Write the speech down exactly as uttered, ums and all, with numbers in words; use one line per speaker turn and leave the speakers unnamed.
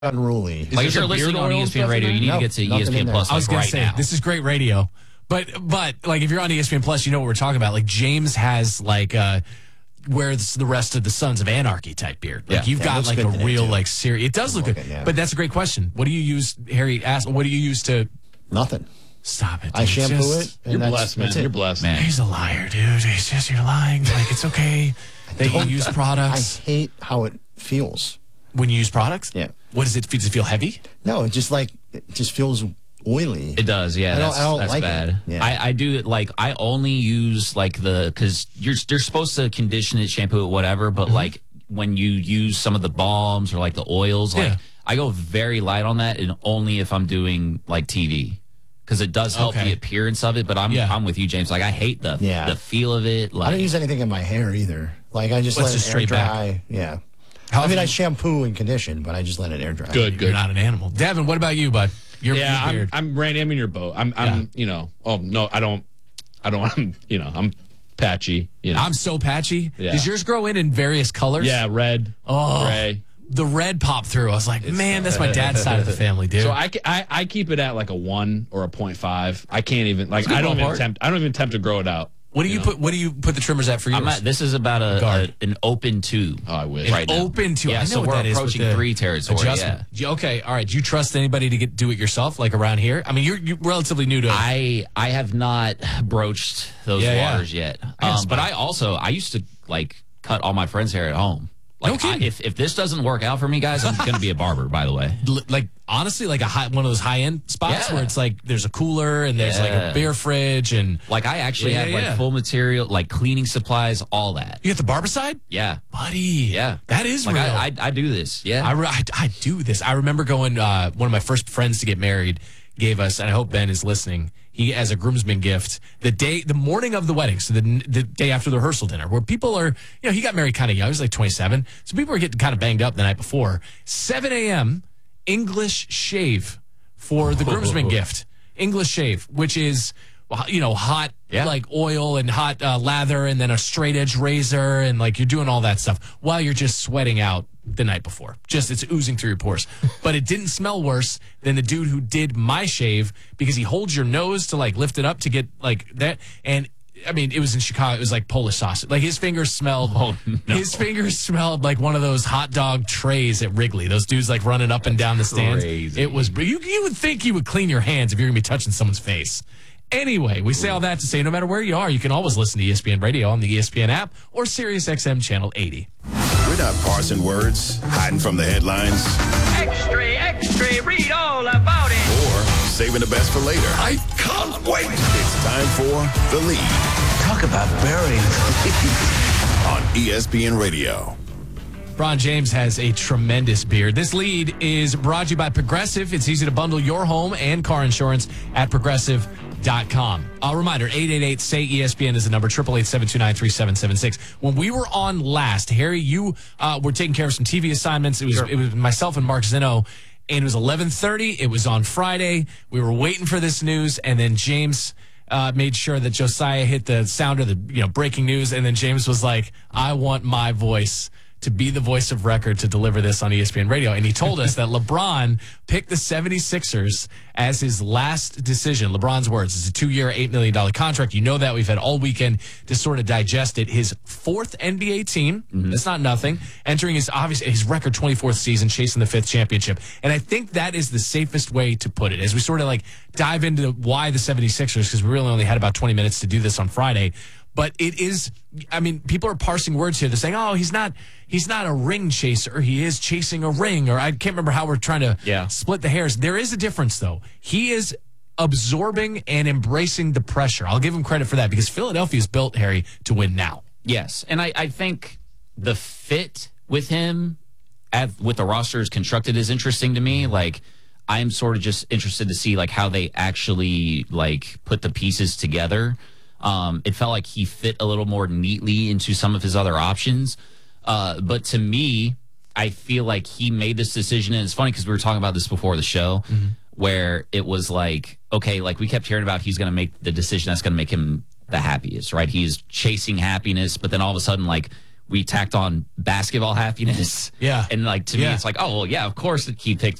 unruly.
Like if you're listening on E S P N Radio, you need
no,
to get to E S P N Plus.
I was
like
gonna
right
say
now.
this is great radio, but but like if you're on E S P N Plus, you know what we're talking about. Like James has like uh, where's the rest of the Sons of Anarchy type beard. Like
yeah.
you've
yeah,
got like a real like serious. It does look good,
yeah.
but that's a great question. What do you use, Harry? Asked. What do you use to?
Nothing.
Stop it. Dude.
I shampoo
just,
it. And
You're
that's,
blessed, man.
that's it.
You're blessed,
man.
He's a liar, dude. He's just you're lying. Like it's okay that you use
I
products.
hate how it feels.
When you use products?
Yeah.
What does it, does it feel heavy?
No, it just like it just feels oily.
It does, yeah.
I don't-
that's
I don't
that's
like it.
bad.
Yeah.
I, I do it like I only use like the because you're you're supposed to condition it, shampoo it, whatever. But
Mm-hmm.
like when you use some of the balms or like the oils, like
Yeah.
I go very light on that, and only if I'm doing like T V because it does help
Okay.
the appearance of it. But I'm
Yeah.
I'm with you, James. Like I hate the
Yeah.
the feel of it. Like
I don't use anything in my hair either. Like I just
Well,
let
it's
it
just
air
straight back.
dry. Yeah.
How
I mean,
often-
I shampoo and condition, but I just let it air dry.
Good,
You're
good.
not an animal. Devin, what about you, bud? You're
Yeah,
weird.
I'm, I'm Randy. I'm in your boat. I'm, I'm, you know. Oh no, I don't, I don't. I'm, you know, I'm patchy. You know.
I'm so patchy.
Yeah.
Does yours grow in in various colors?
yeah, red,
Oh,
gray.
the red popped through. I was like, man, that's my dad's side of the family, dude.
So I, ca- I, I keep it at like a one or a point five. I can't even like.
good
I don't even
ballpark.
attempt. I don't even attempt to grow it out.
what do you,
know.
put? What do you put the trimmers at for yours?
I'm at, this is about a,
Guard.
a an open two.
Oh, I wish.
right now.
Open to.
Yeah,
I know
so
what
we're
that is with
approaching
the
three territory.
adjustment.
Yeah.
Yeah, okay, all right. Do you trust anybody to get do it yourself, like around here? I mean, you're, you're relatively new to it.
I I have not broached those
Yeah, yeah.
waters yet.
I got
Um, but I also I used to like cut all my friends' hair at home. Like
No kidding.
I, if if this doesn't work out for me, guys, I'm going to be a barber. By the way,
L- like honestly, like a high, one of those high end spots
Yeah.
where it's like there's a cooler and there's like a
Yeah.
beer fridge and
like I actually
Yeah,
have like
yeah.
full material, like cleaning supplies, all that.
you get the barber side,
Yeah,
buddy.
yeah,
that is
like
real.
I, I I do this. Yeah,
I, re- I, I do this. I remember going, uh, one of my first friends to get married gave us, and I hope Ben is listening, he, as a groomsman gift, the day, the morning of the wedding, so the, the day after the rehearsal dinner, where people are, you know, he got married kind of young, he was like twenty-seven, so people were getting kind of banged up the night before. seven a.m., English shave for the groomsman gift. English shave, which is, well, you know, hot,
Yeah.
like oil and hot uh, lather and then a straight edge razor and like you're doing all that stuff while you're just sweating out the night before. Just it's oozing through your pores. But it didn't smell worse than the dude who did my shave because he holds your nose to like lift it up to get like that. And I mean, it was in Chicago. It was like Polish sausage. Like his fingers smelled.
Oh, no.
His fingers smelled like one of those hot dog trays at Wrigley. Those dudes like running up and down the stands.
crazy.
It was. You you would think you would clean your hands if you're gonna be touching someone's face. Anyway, we say all that to say no matter where you are, you can always listen to E S P N Radio on the E S P N app or Sirius X M channel eighty.
We're not parsing words, hiding from the headlines,
Extra, extra, read all about it.
or saving the best for later.
I can't wait.
It's time for The Lead
Talk about burying.
on E S P N Radio.
Bron James has a tremendous beard. This lead is brought to you by Progressive. It's easy to bundle your home and car insurance at progressive dot com. A reminder, eight eight eight, S A Y, E S P N is the number, eight eight eight, seven two nine, three seven seven six. When we were on last, Harry, you uh, were taking care of some T V assignments. It was
Sure.
it was myself and Mark Zinno, and it was eleven thirty. It was on Friday. We were waiting for this news, and then James uh, made sure that Josiah hit the sound of the you know breaking news, and then James was like, I want my voice to be the voice of record to deliver this on E S P N Radio. And he told us that LeBron picked the seventy-sixers as his last decision. LeBron's words, it's a two-year, eight million dollars contract. You know that. We've had all weekend to sort of digest it. His fourth N B A team,
Mm-hmm.
that's not nothing, entering his obvious his record twenty-fourth season, chasing the fifth championship. And I think that is the safest way to put it. As we sort of like dive into why the seventy-sixers, because we really only had about twenty minutes to do this on Friday. But it is, I mean, people are parsing words here. They're saying, oh, he's not he's not a ring chaser. He is chasing a ring. Or I can't remember how we're trying to
Yeah.
split the hairs. There is a difference, though. He is absorbing and embracing the pressure. I'll give him credit for that because Philadelphia is built, Harry, to win now.
yes, and I I think the fit with him at, with the roster is constructed is interesting to me. Like I'm sort of just interested to see like how they actually like put the pieces together. Um, it felt like he fit a little more neatly into some of his other options. Uh, but to me, I feel like he made this decision. And it's funny because we were talking about this before the show
Mm-hmm.
where it was like, okay, like we kept hearing about he's going to make the decision that's going to make him the happiest, right? He's chasing happiness. But then all of a sudden, like we tacked on basketball happiness.
Yeah.
And like to me,
Yeah.
it's like, oh well, yeah, of course that he picked